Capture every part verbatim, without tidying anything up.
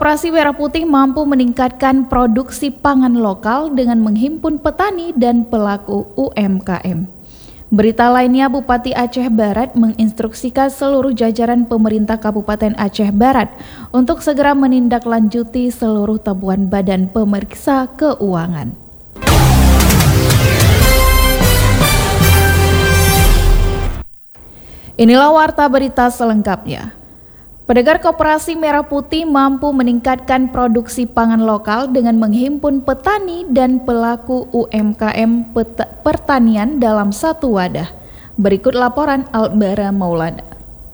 Koperasi Merah Putih mampu meningkatkan produksi pangan lokal dengan menghimpun petani dan pelaku U M K M. Berita lainnya, Bupati Aceh Barat menginstruksikan seluruh jajaran pemerintah Kabupaten Aceh Barat untuk segera menindaklanjuti seluruh temuan Badan Pemeriksa Keuangan. Inilah warta berita selengkapnya. Pedagang Koperasi Merah Putih mampu meningkatkan produksi pangan lokal dengan menghimpun petani dan pelaku U M K M pertanian dalam satu wadah. Berikut laporan Albara Maulana.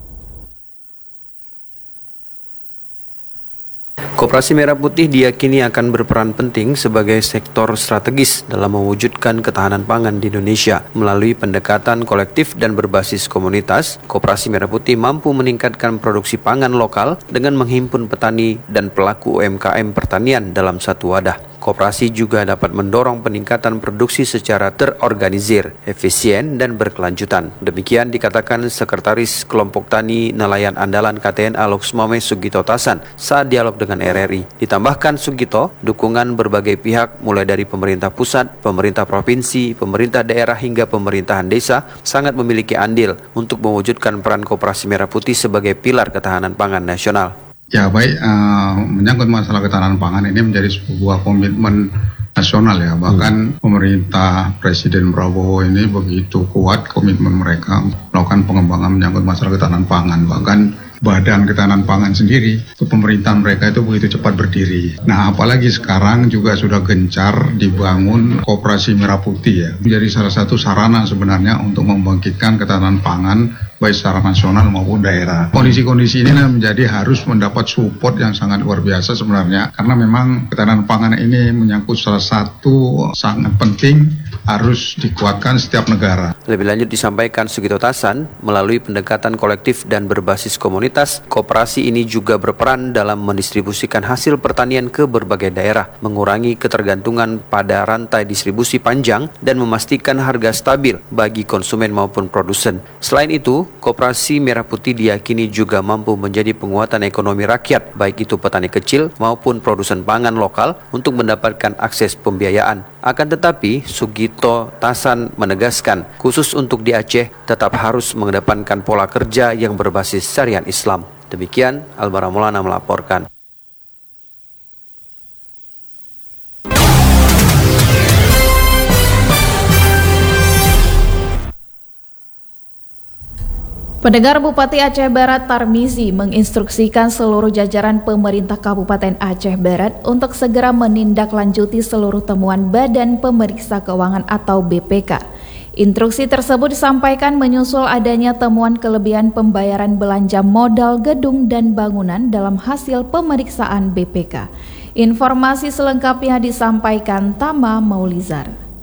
Koperasi Merah Putih diyakini akan berperan penting sebagai sektor strategis dalam mewujudkan ketahanan pangan di Indonesia. Melalui pendekatan kolektif dan berbasis komunitas, Koperasi Merah Putih mampu meningkatkan produksi pangan lokal dengan menghimpun petani dan pelaku U M K M pertanian dalam satu wadah. Koperasi juga dapat mendorong peningkatan produksi secara terorganisir, efisien, dan berkelanjutan. Demikian dikatakan Sekretaris Kelompok Tani Nelayan Andalan K T N A Loksmame Sugito Tasan saat dialog dengan R R I. Ditambahkan Sugito, dukungan berbagai pihak mulai dari pemerintah pusat, pemerintah provinsi, pemerintah daerah hingga pemerintahan desa sangat memiliki andil untuk mewujudkan peran Koperasi Merah Putih sebagai pilar ketahanan pangan nasional. Ya baik, uh, menyangkut masalah ketahanan pangan ini menjadi sebuah komitmen nasional ya. Bahkan hmm. pemerintah Presiden Prabowo ini begitu kuat komitmen mereka melakukan pengembangan menyangkut masalah ketahanan pangan. Bahkan Badan Ketahanan Pangan sendiri, itu pemerintahan mereka itu begitu cepat berdiri. Nah, apalagi sekarang juga sudah gencar dibangun Koperasi Merah Putih ya. Menjadi salah satu sarana sebenarnya untuk membangkitkan ketahanan pangan baik secara nasional maupun daerah. Kondisi-kondisi ini menjadi harus mendapat support yang sangat luar biasa sebenarnya, karena memang ketahanan pangan ini menyangkut salah satu sangat penting harus dikuatkan setiap negara. Lebih lanjut disampaikan Sugito Tasan, melalui pendekatan kolektif dan berbasis komunitas, koperasi ini juga berperan dalam mendistribusikan hasil pertanian ke berbagai daerah, mengurangi ketergantungan pada rantai distribusi panjang dan memastikan harga stabil bagi konsumen maupun produsen. Selain itu, Koperasi Merah Putih diyakini juga mampu menjadi penguatan ekonomi rakyat, baik itu petani kecil maupun produsen pangan lokal untuk mendapatkan akses pembiayaan. Akan tetapi, Sugito Tasan menegaskan, khusus untuk di Aceh tetap harus mengedepankan pola kerja yang berbasis syariat Islam. Demikian, Albara Maulana melaporkan. Pendengar, Bupati Aceh Barat Tarmizi menginstruksikan seluruh jajaran pemerintah Kabupaten Aceh Barat untuk segera menindaklanjuti seluruh temuan Badan Pemeriksa Keuangan atau B P K. Instruksi tersebut disampaikan menyusul adanya temuan kelebihan pembayaran belanja modal gedung dan bangunan dalam hasil pemeriksaan B P K. Informasi selengkapnya disampaikan Tama Maulizar.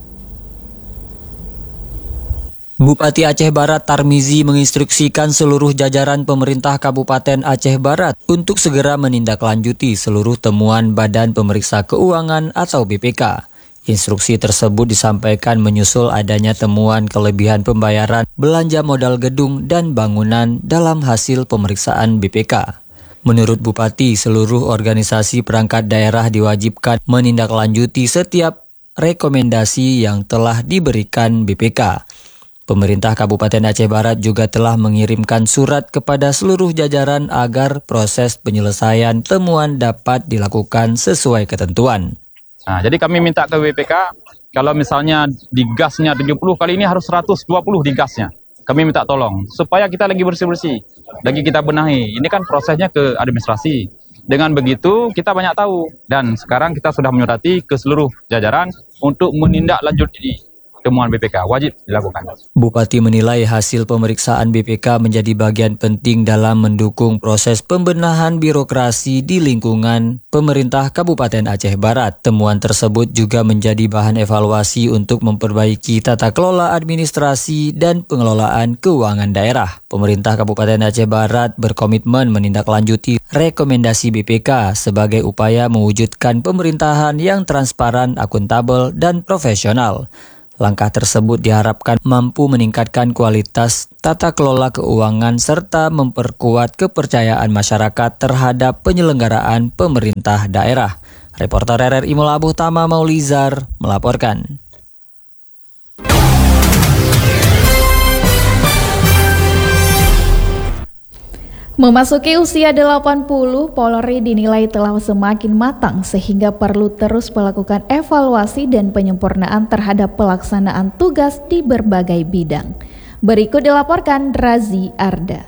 Bupati Aceh Barat Tarmizi menginstruksikan seluruh jajaran pemerintah Kabupaten Aceh Barat untuk segera menindaklanjuti seluruh temuan Badan Pemeriksa Keuangan atau B P K. Instruksi tersebut disampaikan menyusul adanya temuan kelebihan pembayaran belanja modal gedung dan bangunan dalam hasil pemeriksaan B P K. Menurut Bupati, seluruh organisasi perangkat daerah diwajibkan menindaklanjuti setiap rekomendasi yang telah diberikan B P K. Pemerintah Kabupaten Aceh Barat juga telah mengirimkan surat kepada seluruh jajaran agar proses penyelesaian temuan dapat dilakukan sesuai ketentuan. Nah, jadi kami minta ke B P K, kalau misalnya di gasnya tujuh puluh, kali ini harus seratus dua puluh di gasnya. Kami minta tolong, supaya kita lagi bersih-bersih, lagi kita benahi. Ini kan prosesnya ke administrasi. Dengan begitu, kita banyak tahu. Dan sekarang kita sudah menyurati ke seluruh jajaran untuk menindaklanjuti temuan B P K, wajib dilakukan. Bupati menilai hasil pemeriksaan B P K menjadi bagian penting dalam mendukung proses pembenahan birokrasi di lingkungan pemerintah Kabupaten Aceh Barat. Temuan tersebut juga menjadi bahan evaluasi untuk memperbaiki tata kelola administrasi dan pengelolaan keuangan daerah. Pemerintah Kabupaten Aceh Barat berkomitmen menindaklanjuti rekomendasi B P K sebagai upaya mewujudkan pemerintahan yang transparan, akuntabel, dan profesional. Langkah tersebut diharapkan mampu meningkatkan kualitas tata kelola keuangan serta memperkuat kepercayaan masyarakat terhadap penyelenggaraan pemerintah daerah. Reporter R R I Mulabuh Tama Maulizar melaporkan. Memasuki usia delapan puluh, Polri dinilai telah semakin matang sehingga perlu terus melakukan evaluasi dan penyempurnaan terhadap pelaksanaan tugas di berbagai bidang. Berikut dilaporkan Razi Arda.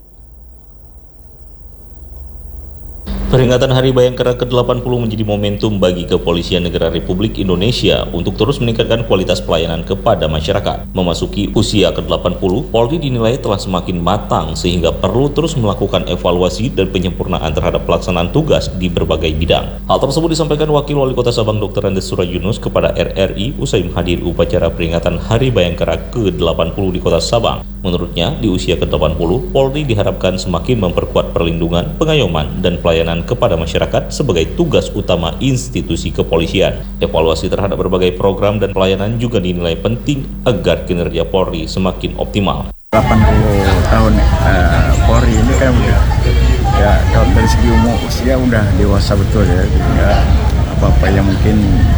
Peringatan Hari Bayangkara ke delapan puluh menjadi momentum bagi Kepolisian Negara Republik Indonesia untuk terus meningkatkan kualitas pelayanan kepada masyarakat. Memasuki usia ke delapan puluh, Polri dinilai telah semakin matang sehingga perlu terus melakukan evaluasi dan penyempurnaan terhadap pelaksanaan tugas di berbagai bidang. Hal tersebut disampaikan Wakil Wali Kota Sabang Doktor Andes Surayunus kepada R R I usai menghadiri upacara peringatan Hari Bayangkara ke delapan puluh di Kota Sabang. Menurutnya, di usia ke delapan puluh, Polri diharapkan semakin memperkuat perlindungan, pengayoman, dan pelayanan kepada masyarakat sebagai tugas utama institusi kepolisian. Evaluasi terhadap berbagai program dan pelayanan juga dinilai penting agar kinerja Polri semakin optimal. delapan puluh tahun uh, Polri ini kan udah, ya kalau dari segi umur usia udah dewasa betul ya, ya apa-apa yang mungkin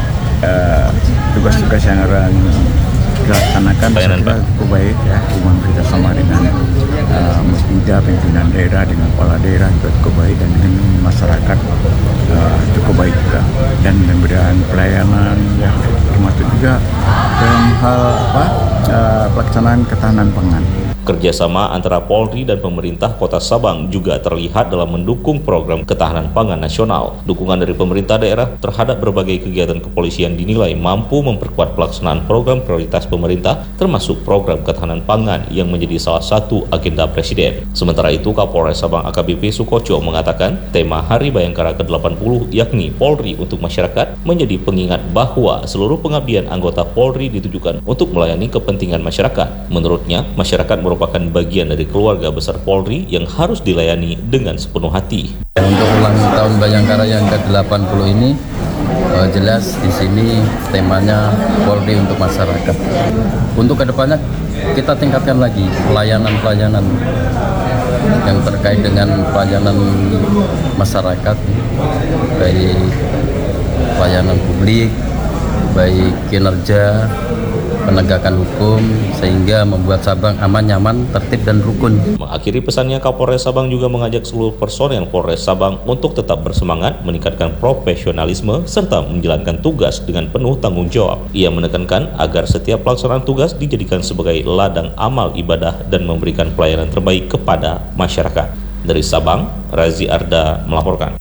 uh, tugas-tugas yang akan dilaksanakan cukup baik ya, hubungan kita sama dengan uh, musbida, pimpinan daerah, dengan kepala daerah juga cukup baik, dan dengan masyarakat uh, cukup baik juga, dan memberikan pelayanan ya, termasuk juga dalam hal apa uh, pelaksanaan ketahanan pangan. Kerjasama antara Polri dan pemerintah Kota Sabang juga terlihat dalam mendukung program ketahanan pangan nasional. Dukungan dari pemerintah daerah terhadap berbagai kegiatan kepolisian dinilai mampu memperkuat pelaksanaan program prioritas pemerintah, termasuk program ketahanan pangan yang menjadi salah satu agenda Presiden. Sementara itu, Kapolres Sabang A K B P Sukoco mengatakan tema Hari Bayangkara ke delapan puluh yakni Polri untuk Masyarakat menjadi pengingat bahwa seluruh pengabdian anggota Polri ditujukan untuk melayani kepentingan masyarakat. Menurutnya, masyarakat merupakan bagian dari keluarga besar Polri yang harus dilayani dengan sepenuh hati. Untuk ulang tahun Bayangkara yang ke delapan puluh ini, uh, jelas di sini temanya Polri untuk masyarakat. Untuk kedepannya kita tingkatkan lagi pelayanan-pelayanan yang terkait dengan pelayanan masyarakat, baik pelayanan publik, baik kinerja, penegakan hukum, sehingga membuat Sabang aman, nyaman, tertib, dan rukun. Mengakhiri pesannya, Kapolres Sabang juga mengajak seluruh personel Polres Sabang untuk tetap bersemangat, meningkatkan profesionalisme, serta menjalankan tugas dengan penuh tanggung jawab. Ia menekankan agar setiap pelaksanaan tugas dijadikan sebagai ladang amal ibadah dan memberikan pelayanan terbaik kepada masyarakat. Dari Sabang, Razi Arda melaporkan.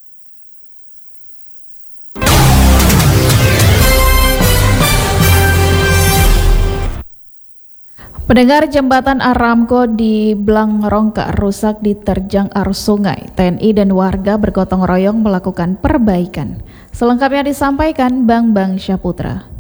Pendengar, jembatan Aramco di Blangrongka rusak diterjang arus sungai. T N I dan warga bergotong royong melakukan perbaikan. Selengkapnya disampaikan Bang Bang Syaputra.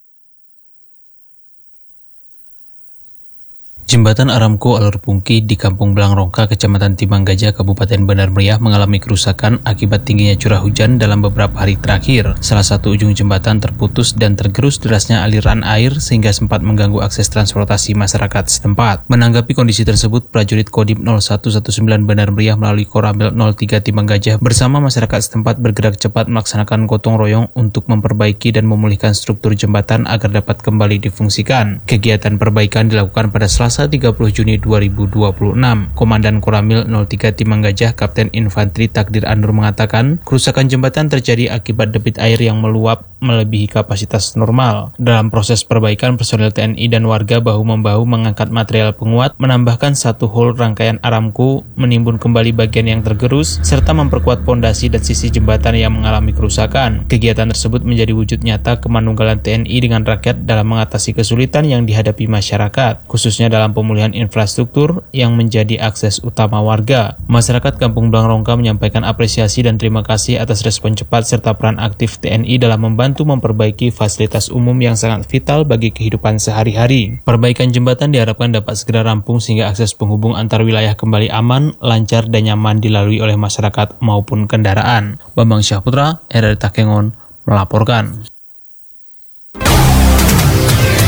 Jembatan Aramco Alur Pungki di Kampung Blangrongka, Kecamatan Timang Gajah, Kabupaten Bandar Meriah mengalami kerusakan akibat tingginya curah hujan dalam beberapa hari terakhir. Salah satu ujung jembatan terputus dan tergerus derasnya aliran air sehingga sempat mengganggu akses transportasi masyarakat setempat. Menanggapi kondisi tersebut, prajurit Kodim nol satu satu sembilan Bandar Meriah melalui Koramil nol tiga Timang Gajah bersama masyarakat setempat bergerak cepat melaksanakan gotong royong untuk memperbaiki dan memulihkan struktur jembatan agar dapat kembali difungsikan. Kegiatan perbaikan dilakukan pada Selasa tiga puluh Juni dua ribu dua puluh enam. Komandan Koramil nol tiga Timang Gajah, Kapten Infantri Takdir Anur mengatakan, kerusakan jembatan terjadi akibat debit air yang meluap melebihi kapasitas normal. Dalam proses perbaikan, personel T N I dan warga bahu-membahu mengangkat material penguat, menambahkan satu hol rangkaian Aramco, menimbun kembali bagian yang tergerus, serta memperkuat pondasi dan sisi jembatan yang mengalami kerusakan. Kegiatan tersebut menjadi wujud nyata kemanunggalan T N I dengan rakyat dalam mengatasi kesulitan yang dihadapi masyarakat, khususnya dalam pemulihan infrastruktur yang menjadi akses utama warga. Masyarakat Kampung Blangrongka menyampaikan apresiasi dan terima kasih atas respon cepat serta peran aktif T N I dalam membantu memperbaiki fasilitas umum yang sangat vital bagi kehidupan sehari-hari. Perbaikan jembatan diharapkan dapat segera rampung sehingga akses penghubung antar wilayah kembali aman, lancar, dan nyaman dilalui oleh masyarakat maupun kendaraan. Bambang Syahputra, R R I Takengon, melaporkan.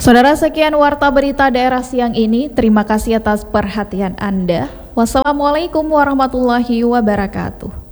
Saudara, sekian Warta Berita Daerah siang ini. Terima kasih atas perhatian Anda. Wassalamualaikum warahmatullahi wabarakatuh.